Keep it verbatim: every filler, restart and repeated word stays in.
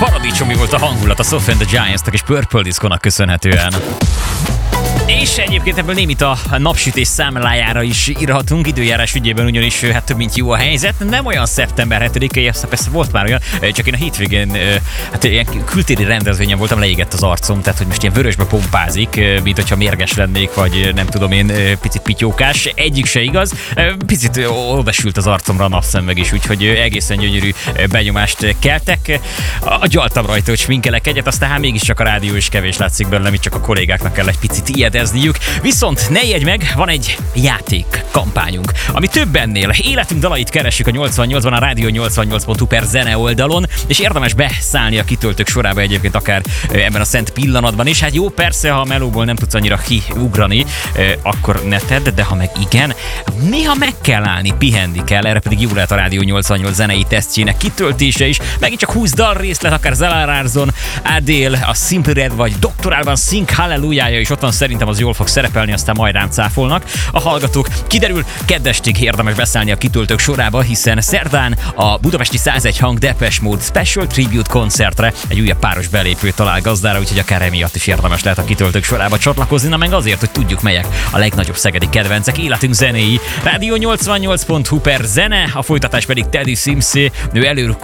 paradicsomi volt a hangulat a Soft and the Giants-nak és Purple Disco-nak köszönhetően. És egyébként ebből némit a napsütés számlájára is írhatunk, időjárás ügyében ugyanis hát több mint jó a helyzet. Nem olyan szeptember hetedike, aztán persze volt már olyan, csak én a hétvégén hát ilyen kültéri rendezvényen voltam, leégett az arcom, tehát hogy most ilyen vörösbe pompázik, mint hogyha mérges lennék, vagy nem tudom én, picit pityókás. Egyik se igaz, picit odasült az arcomra a napszemüveg is, úgyhogy egészen gyönyörű benyomást keltek. Agyaltam rajta, hogy sminkelek egyet, aztán hát mégiscsak a rádió is kevés látszik belőle, amit csak a kollégáknak kell egy picit ijedezniük. Viszont ne ijedj meg, van egy játék kampányunk, ami több ennél. Életünk dalait keressük a nyolcvannyolcban, a rádió nyolcvannyolc pont hu per zene oldalon, és érdemes beszállni a kitöltők sorába egyébként akár ebben a szent pillanatban is. Hát jó, persze, ha a melóból nem tudsz annyira kiugrani, akkor ne tedd, de ha meg igen, néha meg kell állni, pihenni kell, erre pedig jó lehet a rádió nyolcvannyolc zenei tesztjének kitöltése is. Megint csak húsz dal részlet, akár Zara Larsson, Adele, a Simply Red vagy Doktor Alban Sing Hallelujahja is ott van, szerintem az jól fog szerepelni, aztán majd rám cáfolnak a hallgatók. Kiderül, keddestig érdemes beszállni a kitöltők sorába, hiszen szerdán a budapesti százegy hang Depeche Mode Special Tribute koncertre egy újabb páros belépő talál gazdára, úgyhogy akár emiatt is érdemes lehet a kitöltők sorába csatlakozni, na meg azért, hogy tudjuk, melyek a legnagyobb szegedi kedvencek, életünk zenéi. rádió nyolcvannyolc pont hu per zene, a folytatás pedig Teddy Simsé, ő elő